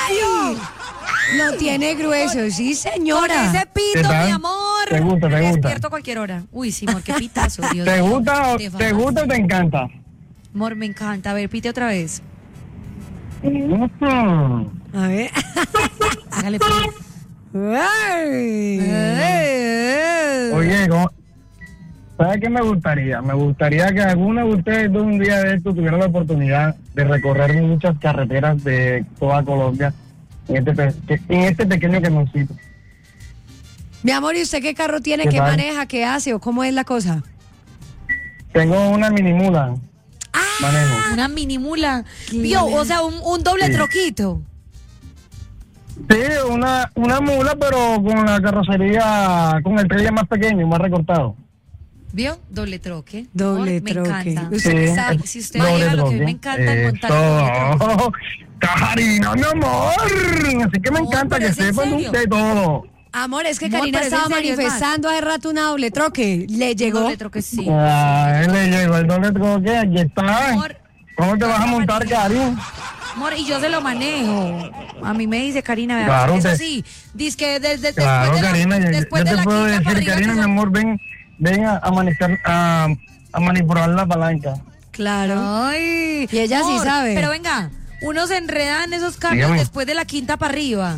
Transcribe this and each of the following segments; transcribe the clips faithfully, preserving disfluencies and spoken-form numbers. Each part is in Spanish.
¡Ay! Lo tiene grueso, sí, señora. Con ese pito, mi amor. ¿Te gusta, te me gusta? despierto a cualquier hora. Uy, sí, amor, qué pitazo, Dios ¿Te mío. gusta, o- Te te gusta o te encanta? Amor, me encanta. A ver, pite otra vez. Mm. A ver. Hágale, pues. Ay. Oye, ¿cómo? ¿Sabes qué me gustaría? Me gustaría que alguno de ustedes de un día de esto tuviera la oportunidad de recorrer muchas carreteras de toda Colombia en este, pe- en este pequeño cañoncito. Mi amor, ¿y usted qué carro tiene? ¿Qué ¿Qué tal? maneja? ¿Qué hace? ¿O cómo es la cosa? Tengo una mini mula. Manejo. Una mini mula. Vio, o sea, un, un doble Sí. troquito. Sí, una, una mula, pero con la carrocería, con el trailer más pequeño, más recortado. ¿Vio? Doble troque. Doble Amor, troque. Me encanta. Usted Sí. sabe, si usted Doble llega a lo que a mí troque. me encanta es montar doble troque. Eso. Karina, mi amor. Así que me Amor, encanta pero que es en sepan serio. de todo. Amor, es que Amor, Karina pero es estaba en serio, es manifestando hace rato una doble troque. ¿Le llegó? Doble troque, sí. Ah, él le llegó el doble troque, aquí está. Amor, ¿Cómo te vas a montar, Karin? Amor, y yo se lo manejo. A mí me dice Karina, vea, Claro, eso te- sí, dice que desde Claro, después de la, Karina, yo, después yo de te la puedo quinta para decir, arriba, Karina, que mi son- amor, ven, ven a, a, manejar, a, a manipular la palanca. Claro. Ay, Y ella sí amor, sabe. Pero venga, uno se enreda en esos cambios Dígame. después de la quinta para arriba.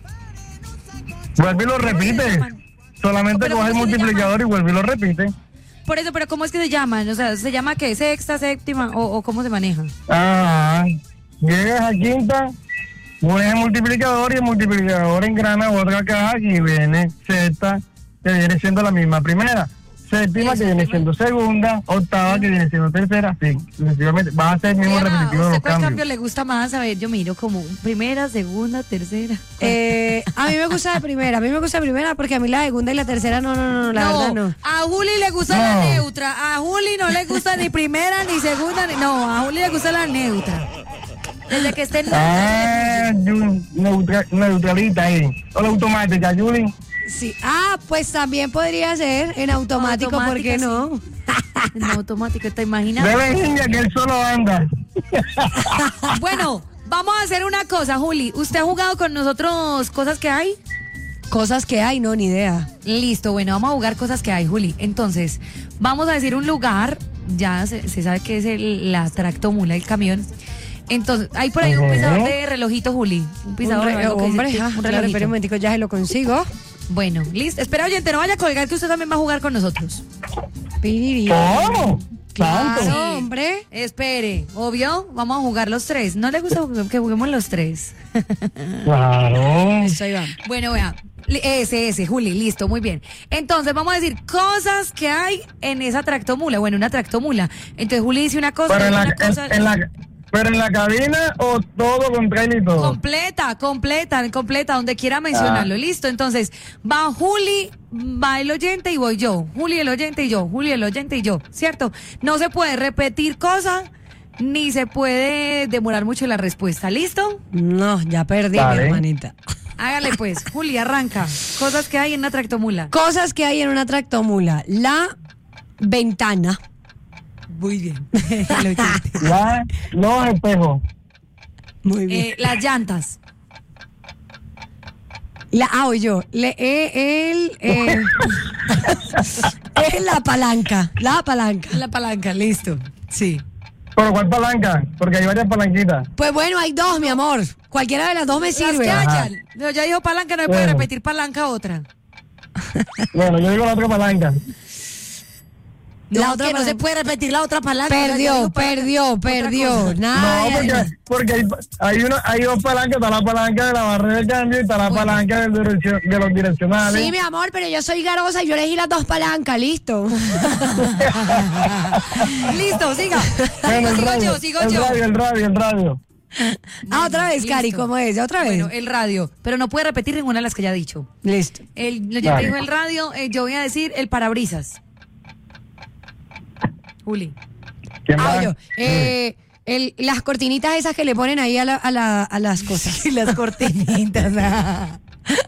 Vuelve y lo repite. Solamente Pero coge el ¿cómo se multiplicador y vuelve y lo repite. Por eso, pero ¿cómo es que se llaman? O sea, ¿se llama qué? ¿Sexta, séptima? ¿O, o cómo se maneja? Ah, llegas a quinta, pones el multiplicador y el multiplicador engrana otra caja y viene sexta, que viene siendo la misma primera. Séptima, Eso, que viene primero. siendo segunda. Octava, que viene siendo tercera. Sí, sucesivamente. Vas a hacer el mismo Diana, repetitivo de ¿usted los cuál cambio cambios. le gusta más? A ver, yo miro como primera, segunda, tercera. Eh, a mí me gusta la primera, a mí me gusta la primera porque a mí la segunda y la tercera no, no, no, la verdad no. A Juli le gusta No. la neutra. A Juli no le gusta ni primera, ni segunda, ni... No, a Juli le gusta la neutra. Desde que esté en Ah, Juli, neutra- neutralita ahí. O la automática, Julie. Sí. Ah, pues también podría ser en automático, ¿por Automática, qué no? en automático, ¿te imaginas? Debe niña que él solo anda. Bueno, vamos a hacer una cosa, Juli. ¿Usted ha jugado con nosotros cosas que hay? Cosas que hay, no, ni idea. Listo, bueno, vamos a jugar cosas que hay, Juli. Entonces, vamos a decir un lugar, ya se, se sabe que es el, la tractomula, el camión. Entonces, hay por ahí un Ujú. pisador de relojito, Juli. Un pisador Un re- de reloj que hombre, dice- ah, un claro, relojito. espera un momentico, ya se lo consigo. Bueno, listo. Espera, oyente, no vaya a colgar que usted también va a jugar con nosotros. Piriri. ¿Cómo? Claro, ¿Tanto? hombre. Espere, obvio, vamos a jugar los tres. ¿No le gusta que juguemos los tres? Claro. Eso ahí va. Bueno, vea, li- ese, ese, Juli, listo, muy bien. Entonces, vamos a decir cosas que hay en esa tractomula, bueno, una tractomula. Entonces, Juli dice una cosa, Pero en yo la, digo una cosa. en, en la, pero en la cabina o todo con trailer y todo. Completa, completa, completa, donde quiera mencionarlo. Ah. Listo, entonces va Juli, va el oyente y voy yo. Juli el oyente y yo. Juli el oyente y yo, ¿cierto? No se puede repetir cosas ni se puede demorar mucho la respuesta. ¿Listo? No, ya perdí, Vale. mi hermanita. Hágale pues, Juli, arranca. Cosas que hay en una tractomula. Cosas que hay en una tractomula. La ventana. Muy bien. El oyente. La, los espejos. Muy bien. Eh, las llantas. La, ah, oye, yo. Le, eh, el, eh, es la palanca. La palanca. La palanca, listo. Sí. ¿Pero cuál palanca? Porque hay varias palanquitas. Pues bueno, hay dos, mi amor. Cualquiera de las dos me Las sirve. que Ajá. hayan. No, ya dijo palanca, no se puede Bueno. repetir palanca otra. Bueno, yo digo la otra palanca. La No, otra que no palanca. se puede repetir la otra palanca. O sea, yo Perdió, digo palanca, perdió, otra perdió. cosa. Nada. No, porque, porque hay, hay, una, hay dos palancas. Está la palanca de la barrera de cambio y está la Bueno. palanca del direccio- de los direccionales. Sí, mi amor, pero yo soy garosa y yo elegí las dos palancas, listo. Listo, siga. Bueno, el sigo radio, yo, sigo el yo. radio, el radio, el radio. Ah, otra vez, Cari, Listo. ¿cómo es? ¿Otra vez? Bueno, el radio, pero no puede repetir ninguna de las que ya ha dicho. Listo. El, yo Dale. te dijo el radio, eh, yo voy a decir el parabrisas. Juli. ¿Quién Ah, va? yo. Eh, el, las cortinitas esas que le ponen ahí a, la, a, la, a las cosas. Y las cortinitas. ah.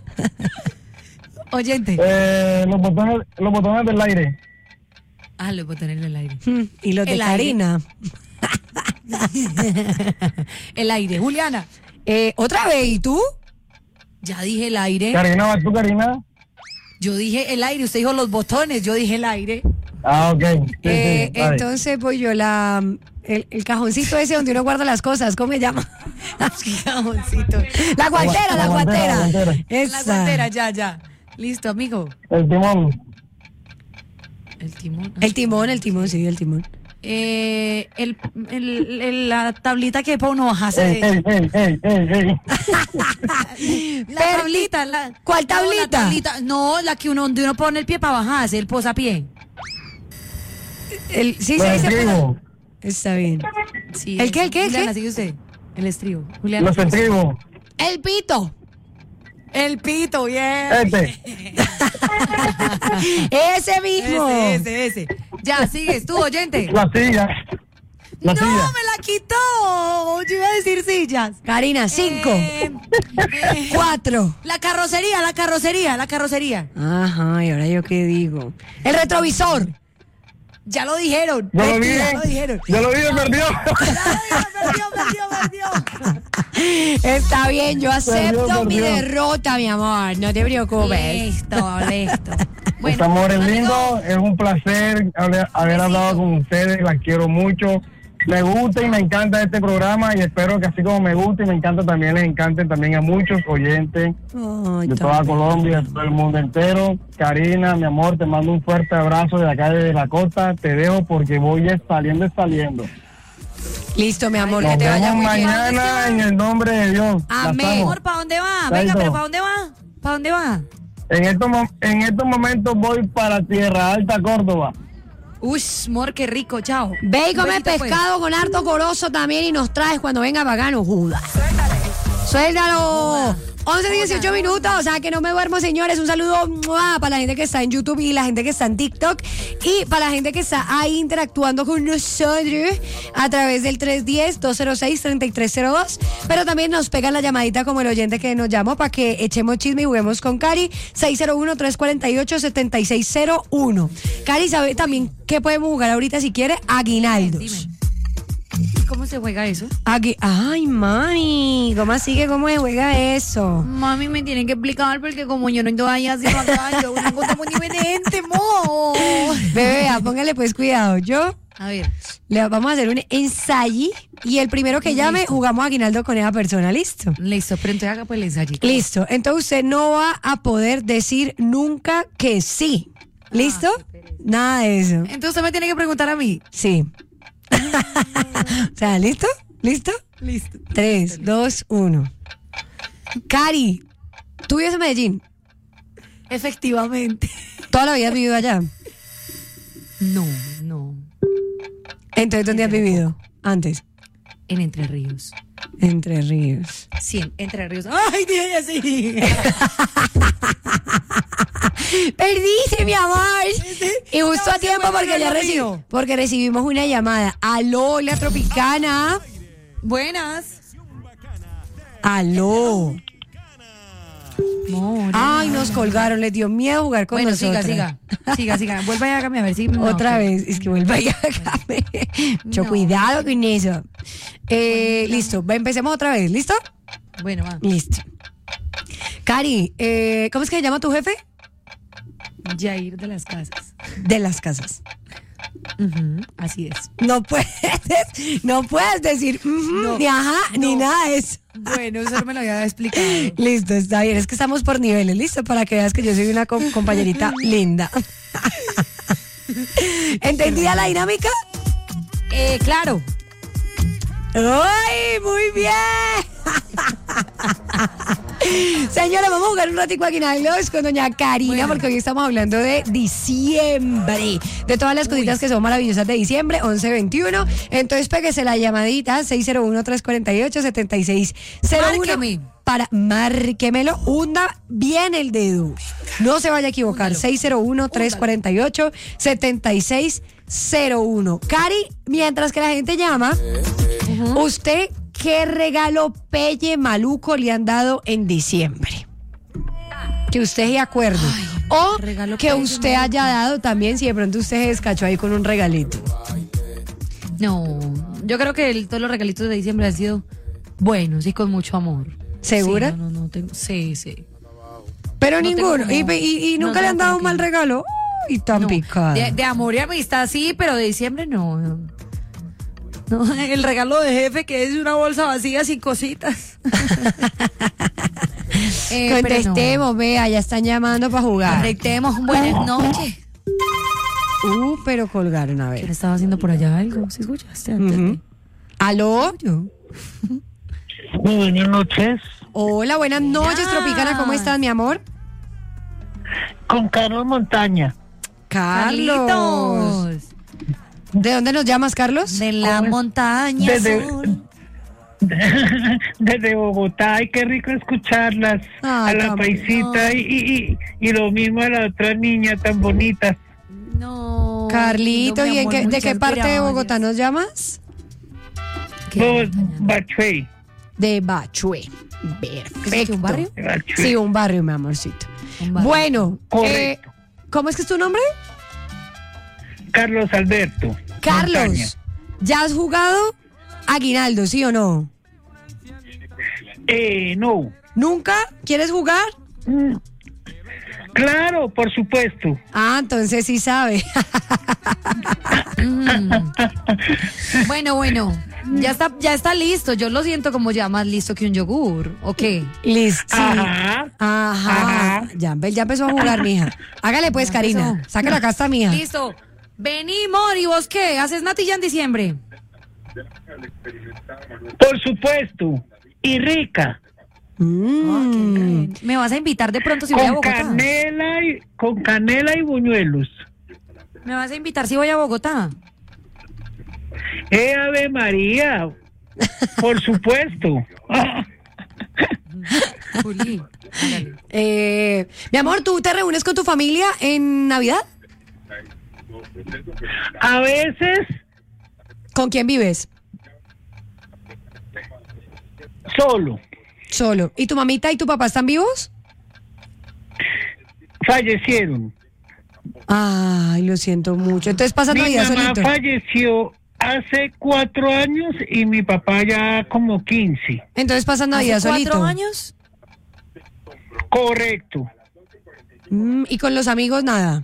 Oyente. Eh, los, botones, los botones del aire. Ah, los botones del aire. Mm, y los de El aire. Karina. El aire. Juliana. Eh, Otra vez, ¿y tú? Ya dije el aire. Karina, ¿vas tú, Karina? Yo dije el aire, usted dijo los botones, yo dije el aire. Ah, ok. Sí, Eh, sí, vale. entonces, pues yo la... El, el cajoncito ese donde uno guarda las cosas, ¿cómo se llama? Cajoncito. La guantera, la La guantera, guantera. la guantera. Esa. La guantera, ya, ya. Listo, amigo. El timón. El timón. El timón, el timón, sí, el timón. Eh, el, el, el- la tablita que para uno bajarse. Ey, ey, ey, ey, ey, ey. La Pero- tablita. La, ¿Cuál No, la tablita? tablita. No, la que uno, donde uno pone el pie para bajarse, el posapié. El, sí, sí, Los ahí se puede. estribos. Está bien. Sí, ¿El qué, el qué, el Juliana, qué? sigue usted. El estribo. Juliana. Los estribos. El pito. El pito, bien. Este. Ese mismo. Ese, ese, ese. Ya, sigues tú, oyente. La silla. La no, silla. me la quitó. Yo iba a decir sillas. Karina, cinco, Eh, eh, cuatro. la carrocería, la carrocería, la carrocería. Ajá, y ahora yo qué digo. El retrovisor. Ya lo dijeron. Yo lo vi. Mentira, ya lo dijeron. Yo lo vi, me perdió. Perdió, perdió, perdió. Está bien, yo acepto Perdió, mi perdió. derrota, mi amor. No te preocupes. Listo, listo. Mis amores amigo, lindos, es un placer haber, haber hablado con ustedes, las quiero mucho. Me gusta y me encanta este programa y espero que así como me gusta y me encanta también les encante también a muchos oyentes Ay, de toda tan- Colombia, de todo el mundo entero. Karina, mi amor, te mando un fuerte abrazo de acá de la costa. Te dejo porque voy es saliendo, es saliendo. Listo, mi amor, Nos que te vaya vemos muy bien. mañana en el nombre de Dios. Las Amén. amo. amor, ¿para dónde va? Chaito. Venga, pero ¿para dónde va? ¿Para dónde va? En estos, mo- en estos momentos voy para Tierra Alta, Córdoba. Uy, amor, qué rico, chao. Ve y Un come besito, pues. pescado con harto corozo también y nos traes cuando venga Pagano Judas. Suéltalo. once, dieciocho minutos, o sea que no me duermo, señores. Un saludo ¡mua! Para la gente que está en YouTube y la gente que está en TikTok. Y para la gente que está ahí interactuando con nosotros a través del tres uno cero, dos cero seis, tres tres cero dos. Pero también nos pegan la llamadita como el oyente que nos llamó para que echemos chisme y juguemos con Cari. seis cero uno, tres cuatro ocho, siete seis cero uno. Cari, ¿sabe también qué podemos jugar ahorita si quiere? Aguinaldos. Dime. ¿Cómo se juega eso? Agui- Ay, mami, ¿cómo así que cómo se juega eso? Mami, me tienen que explicar porque como yo no estoy haciendo acá, yo no encuentro muy diferente, mo. Bebé, vea, póngale pues cuidado. Yo A ver, le vamos a hacer un ensayo y el primero que llame Listo. jugamos aguinaldo con esa persona, ¿listo? listo, pero entonces haga pues el ensayito. Listo, entonces usted no va a poder decir nunca que sí. ¿Listo? Nada de eso. Entonces usted me tiene que preguntar a mí. Sí. O sea, ¿listo? ¿Listo? Listo. Tres, dos, uno. Cari, ¿tú vives en Medellín? Efectivamente. ¿Toda la vida has vivido allá? No, no. Entonces, ¿dónde has vivido? Antes. En Entre Ríos. Entre Ríos. Sí, en Entre Ríos. ¡Ay, dije así! Perdiste, mi amor. Y justo No, a tiempo se fue porque ya lo reci- mío. porque recibimos una llamada. Aló, la Tropicana. Buenas. Aló. More. Ay, nos colgaron. Les dio miedo jugar con Bueno, nosotros. siga, siga. Siga, siga. Vuelva y hágame a ver si. no, Otra ok. vez. Es que vuelva y hágame. Mucho No. cuidado con eso. Eh, listo. Va, empecemos otra vez. ¿Listo? Bueno, va. Listo. Cari, eh, ¿cómo es que se llama tu jefe? Jair de las Casas. De las casas. Ujú, así es. No puedes, no puedes decir ujú, No, ni ajá, ni no. nada de eso. Bueno, eso no me lo había explicado. Listo, está bien. Es que estamos por niveles, listo, para que veas que yo soy una com- compañerita linda. ¿Entendida la dinámica? Eh, claro. ¡Ay, muy bien! Señora, vamos a jugar un ratico aquí en Aguinaldos con doña Karina, Bueno. porque hoy estamos hablando de diciembre, de todas las cositas que son maravillosas de diciembre, once veintiuno. Entonces, péguese la llamadita, seis cero uno, tres cuatro ocho, siete seis cero uno. Márqueme. Para, márquemelo, hunda bien el dedo. No se vaya a equivocar, Húndalo. seis cero uno, tres cuatro ocho, siete seis cero uno. Cari, mientras que la gente llama, ¿usted qué regalo pelle maluco le han dado en diciembre? Que usted se acuerde. O regalo que pelle usted maluco. haya dado también, si de pronto usted se descachó ahí con un regalito. No, yo creo que el- todos los regalitos de diciembre han sido Bueno, sí, con mucho amor. ¿Segura? Sí, no, no, no tengo, sí, sí. Pero No ninguno. tengo Y, como- y- y no nunca le han tengo dado como un mal que- regalo. Y tan No, picada. de, de amor y amistad sí, pero de diciembre no. No, No, el regalo de jefe que es una bolsa vacía sin cositas. eh, pero no. Contestemos, vea, ya están llamando para jugar. Conectemos, buenas noches. Uh, pero colgaron, a ¿Quién ver. estaba haciendo por allá algo? ¿Sí escuchaste antes? Ujú. ¿Aló? Yo. Muy buenas noches. Hola, buenas noches, Buenas. Tropicana. ¿Cómo estás, mi amor? Con Carlos Montaña. Carlos. Carlitos. ¿De dónde nos llamas, Carlos? De la ¿Cómo es? montaña Desde- azul. Desde Bogotá, ay, qué rico escucharlas. Ay, a la tan paisita y, y, y, y lo mismo a la otra niña tan bonita. No. Carlito, no, mi ¿y en amor, qué, de qué muchas parte de gracias. Bogotá nos llamas? ¿Qué Vos, montaña? Bachuey. De Bachué. ¿Es Perfecto. un barrio? de Bachuey. Sí, un barrio, mi amorcito. Un barrio. Bueno, Correcto. eh, ¿cómo es que es tu nombre? Carlos Alberto. Carlos, Montaña. ¿ya has jugado Aguinaldo, sí o no? Eh, no. ¿Nunca? ¿Quieres jugar? Mm. Claro, por supuesto. Ah, entonces sí sabe. Mm. Bueno, bueno. Ya está, ya está listo. Yo lo siento como ya más listo que un yogur. ¿O qué? Listo. sí. Ajá. Ajá. Ajá. Ya, empe- ya empezó a jugar, mija. Hágale pues, Ya Karina. empezó. Sácala acá está mija. Listo. Vení, Mori, ¿vos qué? ¿Haces natilla en diciembre? Por supuesto. Y rica. Mm. ¿Me vas a invitar de pronto si voy a Con Bogotá? canela y con canela y buñuelos. ¿Me vas a invitar si voy a Bogotá? Eh, Ave María. Por supuesto. Juli, hágale. Eh, mi amor, ¿tú te reúnes con tu familia en Navidad? A veces ¿Con quién vives? solo. Solo. ¿Y tu mamita y tu papá están vivos? Fallecieron. Ay, lo siento mucho. Entonces pasas Mi Navidad mamá solito. falleció hace cuatro años y mi papá ya como quince. Entonces pasas Navidad ¿Hace cuatro solito. años? Correcto. Mm, y con los amigos nada.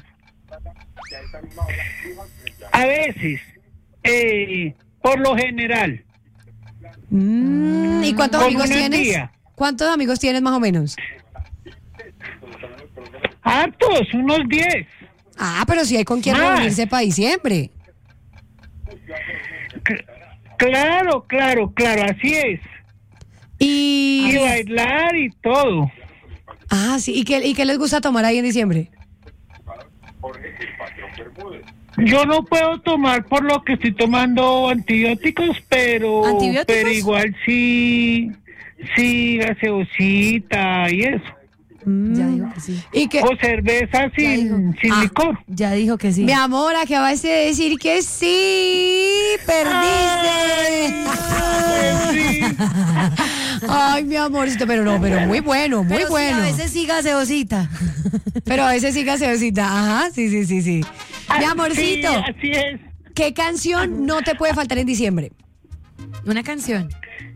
A veces, eh, por lo general, Mm, ¿y cuántos Con amigos una tienes? tía. ¿Cuántos amigos tienes más o menos? hartos, unos diez. Ah, pero si hay con quién Más. reunirse para diciembre. C- claro, claro, claro, así es. Y... Y bailar y todo. Ah, sí. ¿Y qué, ¿Y qué les gusta tomar ahí en diciembre? Yo no puedo tomar por lo que estoy tomando antibióticos, pero, ¿Antibióticos? pero igual sí, sí, gaseosita y eso. Mm. Ya dijo que sí. ¿Y qué? O cerveza sin, dijo. sin Ah. licor. Ya dijo que sí. Mi amor, acabas de decir que sí. Perdiste. Pues sí. Ay, mi amorcito, pero no, pero muy bueno, muy Pero sí, bueno. a veces sí gaseosita. Pero a veces sí gaseosita. Ajá, sí, sí, sí, sí. Mi amorcito, Sí, así es. ¿qué canción no te puede faltar en diciembre? Una canción.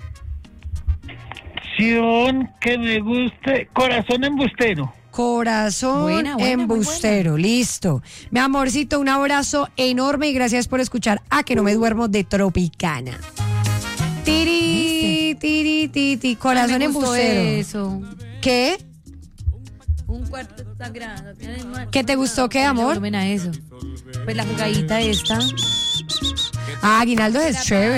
Canción que me guste, Corazón Embustero. Corazón Buena, buena, muy embustero, listo. Mi amorcito, un abrazo enorme y gracias por escuchar A Que No Me Duermo de Tropicana. Tiri, tiri, tiri, corazón Ay, me gustó embustero. eso. ¿Qué? Un cuarto sagrado. ¿Qué te gustó, qué, amor? Volumen a eso. Pues la jugadita esta. Ah, Aguinaldo es chévere.